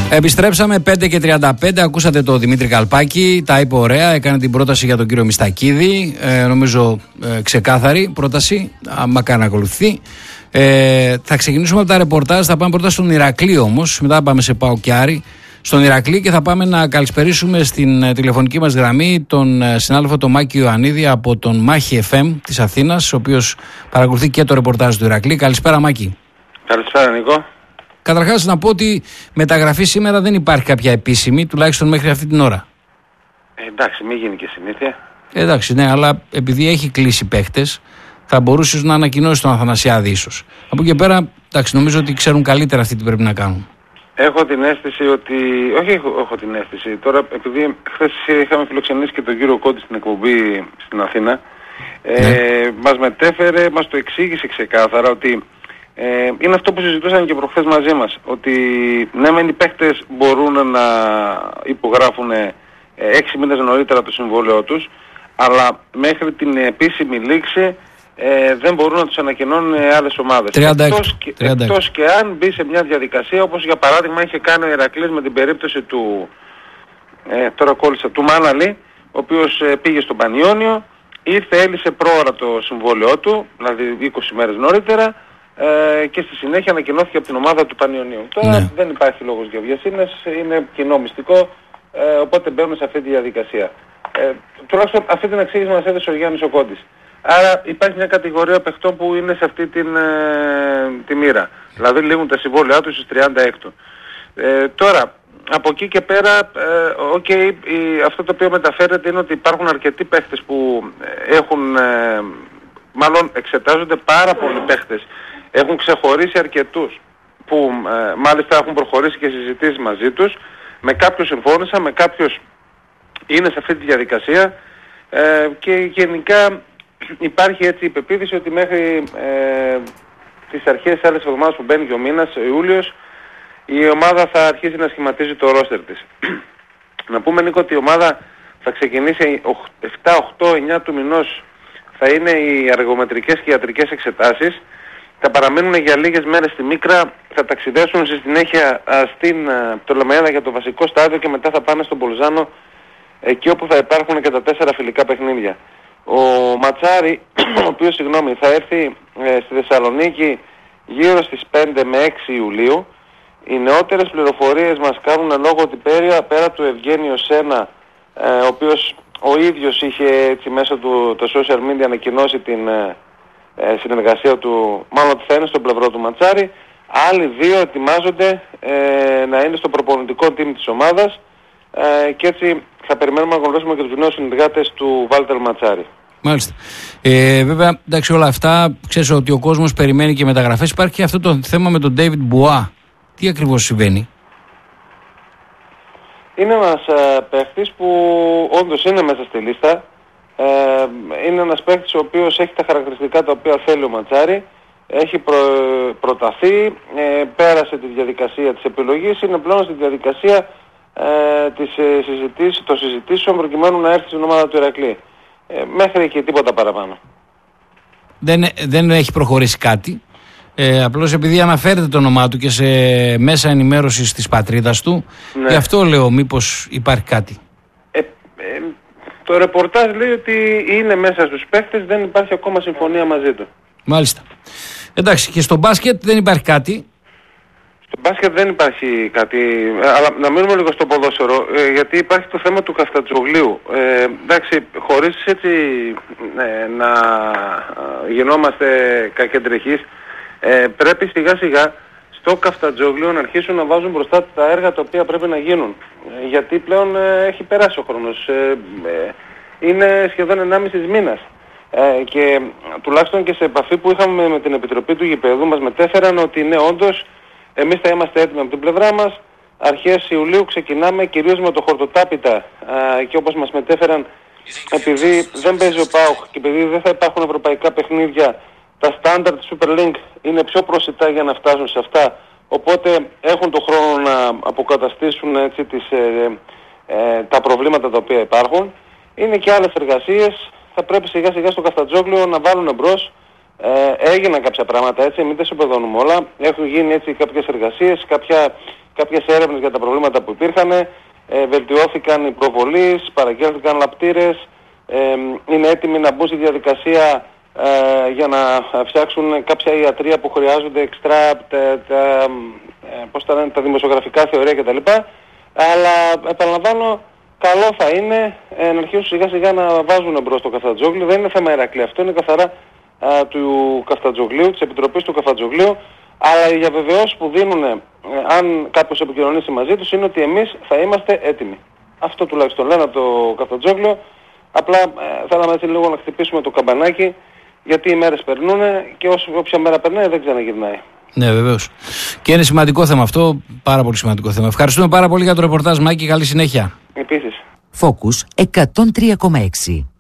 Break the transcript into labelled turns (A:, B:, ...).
A: Επιστρέψαμε 5:35. Ακούσατε το Δημήτρη Καλπάκη. Τα είπε ωραία. Έκανε την πρόταση για τον κύριο Μιστακίδη. Νομίζω ξεκάθαρη πρόταση. Μακάρι να ακολουθεί. Θα ξεκινήσουμε από τα ρεπορτάζ. Θα πάμε πρώτα στον Ηρακλή όμως. Μετά πάμε σε ΠΑΟΚ και Άρη. Στον Ηρακλή και θα πάμε να καλησπερίσουμε στην τηλεφωνική μας γραμμή τον συνάδελφο τον Μάκη Ιωαννίδη από τον Μάχη FM της Αθήνας, ο οποίος παρακολουθεί και το ρεπορτάζ του Ηρακλή. Καλησπέρα, Μάκη.
B: Καλησπέρα, Νικό.
A: Καταρχάς να πω ότι μεταγραφή σήμερα δεν υπάρχει κάποια επίσημη, τουλάχιστον μέχρι αυτή την ώρα.
B: Εντάξει, μην γίνει και συνήθεια.
A: Εντάξει, ναι, αλλά επειδή έχει κλείσει παίχτες, θα μπορούσες να ανακοινώσεις τον Αθανασιάδη ίσως. Από εκεί και πέρα, εντάξει, νομίζω ότι ξέρουν καλύτερα αυτοί τι πρέπει να κάνουν.
B: Έχω την αίσθηση ότι... Όχι, έχω την αίσθηση. Τώρα, επειδή χθες είχαμε φιλοξενήσει και τον κύριο Κόντι στην εκπομπή στην Αθήνα, μας μετέφερε, μας το εξήγησε ξεκάθαρα ότι είναι αυτό που συζητούσαν και προχθές μαζί μας. Ότι ναι, μεν οι παίχτες μπορούν να υπογράφουν 6 μήνες νωρίτερα το συμβόλαιό τους, αλλά μέχρι την επίσημη λήξη δεν μπορούν να τους ανακοινώνουν άλλες ομάδες. Εκτός και αν μπει σε μια διαδικασία, όπως για παράδειγμα είχε κάνει ο Ηρακλής με την περίπτωση του τώρα κόλλησα, του Μάναλη, ο οποίος πήγε στον Πανιόνιο, ήρθε, έλυσε πρόωρα το συμβόλαιό του, δηλαδή 20 μέρες νωρίτερα, και στη συνέχεια ανακοινώθηκε από την ομάδα του Πανιωνίου. Τώρα δεν υπάρχει λόγος για βιασύνες, είναι κοινό μυστικό, οπότε μπαίνουμε σε αυτή τη διαδικασία. Τουλάχιστον αυτή την εξήγηση μας έδωσε ο Γιάννης ο Κόντης. Άρα υπάρχει μια κατηγορία παιχτών που είναι σε αυτή τη μοίρα. Δηλαδή λήγουν τα συμβόλαιά τους στις 36. Τώρα, από εκεί και πέρα, αυτό το οποίο μεταφέρεται είναι ότι υπάρχουν αρκετοί παίχτες που έχουν, μάλλον εξετάζονται πάρα πολλοί παίχτες. Έχουν ξεχωρίσει αρκετούς που μάλιστα έχουν προχωρήσει και συζητήσεις μαζί τους. Με κάποιους συμφώνησα, με κάποιους είναι σε αυτή τη διαδικασία και γενικά υπάρχει έτσι η πεποίθηση ότι μέχρι τις αρχές της άλλης εβδομάδας που μπαίνει και ο μήνας, ο Ιούλιος, η ομάδα θα αρχίσει να σχηματίζει το ρόστερ της. Να πούμε, Νίκο, ότι η ομάδα θα ξεκινήσει 7, 8, 9 του μηνός, θα είναι οι αργομετρικές και ιατρικές εξετάσεις. Θα παραμείνουν για λίγες μέρες στη Μίκρα, θα ταξιδέσουν στη συνέχεια στην Πτολεμαΐδα για το βασικό στάδιο και μετά θα πάνε στον Πολζάνο, εκεί όπου θα υπάρχουν και τα 4 φιλικά παιχνίδια. Ο Ματσάρη, ο οποίος θα έρθει στη Θεσσαλονίκη γύρω στις 5 με 6 Ιουλίου. Οι νεότερες πληροφορίες μας κάνουν λόγο ότι πέρα του Ευγένιο Σένα, ο οποίος ο ίδιος είχε έτσι μέσω του το social media ανακοινώσει την συνεργασία του, μάλλον ότι θα είναι στον πλευρό του Ματσάρη, άλλοι 2 ετοιμάζονται να είναι στο προπονητικό team της ομάδας και έτσι θα περιμένουμε να γνωρίσουμε και τους νέους συνεργάτες του Βάλτερ Ματσάρη.
A: Μάλιστα. Βέβαια, εντάξει, όλα αυτά, ξέρεις ότι ο κόσμος περιμένει και μεταγραφές. Υπάρχει και αυτό το θέμα με τον David Μπουά. Τι ακριβώς συμβαίνει?
B: Είναι ένας παίχτης που όντως είναι μέσα στη λίστα. Είναι ένας παίχτης ο οποίος έχει τα χαρακτηριστικά τα οποία θέλει ο Ματσάρη. Έχει προταθεί, πέρασε τη διαδικασία της επιλογής, είναι πλέον στη διαδικασία των συζητήσεων προκειμένου να έρθει στην ομάδα του Ηρακλή. Μέχρι και τίποτα παραπάνω.
A: Δεν έχει προχωρήσει κάτι. Απλώς επειδή αναφέρεται το όνομά του και σε μέσα ενημέρωσης της πατρίδας του, γι' αυτό λέω μήπως υπάρχει κάτι.
B: Το ρεπορτάζ λέει ότι είναι μέσα στους παίχτες, δεν υπάρχει ακόμα συμφωνία μαζί του.
A: Μάλιστα. Εντάξει, και στο μπάσκετ δεν υπάρχει κάτι.
B: Στο μπάσκετ δεν υπάρχει κάτι, αλλά να μείνουμε λίγο στο ποδόσφαιρο, γιατί υπάρχει το θέμα του Καφτατζογλίου. Εντάξει, χωρίς έτσι να γινόμαστε κακεντρεχείς, πρέπει σιγά σιγά στο Καφτατζόγλιο να αρχίσουν να βάζουν μπροστά τα έργα τα οποία πρέπει να γίνουν. Γιατί πλέον έχει περάσει ο χρόνος. Είναι σχεδόν 1,5 μήνας. Και τουλάχιστον και σε επαφή που είχαμε με την Επιτροπή του Γηπέδου μας μετέφεραν ότι ναι, όντως εμείς θα είμαστε έτοιμοι από την πλευρά μας. Αρχές Ιουλίου ξεκινάμε κυρίως με το χορτοτάπητα και όπως μας μετέφεραν, επειδή δεν παίζει ο ΠΑΟΚ και επειδή δεν θα υπάρχουν ευρωπαϊκά παιχνίδια, τα στάνταρ της Super League είναι πιο προσιτά για να φτάσουν σε αυτά, οπότε έχουν το χρόνο να αποκαταστήσουν έτσι, τα προβλήματα τα οποία υπάρχουν. Είναι και άλλες εργασίες, θα πρέπει σιγά σιγά στο Καφτατζόγλιο να βάλουν εμπρός. Έγιναν κάποια πράγματα έτσι, μην τα συμπεδώνουμε όλα. Έχουν γίνει έτσι κάποιες εργασίες, κάποιες έρευνες για τα προβλήματα που υπήρχαν, βελτιώθηκαν οι προβολείς, παραγγέλθηκαν λαπτήρες, είναι έτοιμοι να μπουν στη διαδικασία για να φτιάξουν κάποια ιατρεία που χρειάζονται εξτρά, τα δημοσιογραφικά θεωρία κτλ. Αλλά επαναλαμβάνω, καλό θα είναι να αρχίσουν σιγά σιγά να βάζουν μπρος το Καφτατζόγλιο. Δεν είναι θέμα Ηρακλή, αυτό είναι καθαρά του Καφτατζογλίου, της Επιτροπής του Καφτατζογλίου. Αλλά οι διαβεβαιώσεις που δίνουν, αν κάποιος επικοινωνήσει μαζί τους, είναι ότι εμείς θα είμαστε έτοιμοι. Αυτό τουλάχιστον λένε από το Καφτατζόγλιο. Απλά θέλαμε έτσι λίγο να χτυπήσουμε το καμπανάκι, γιατί οι μέρες περνούν και όποια μέρα περνάει δεν ξαναγυρνάει.
A: Ναι, βεβαίως. Και είναι σημαντικό θέμα αυτό, πάρα πολύ σημαντικό θέμα. Ευχαριστούμε πάρα πολύ για το ρεπορτάζ, Μάκη, καλή συνέχεια.
B: Επίσης.
C: Focus 103,6.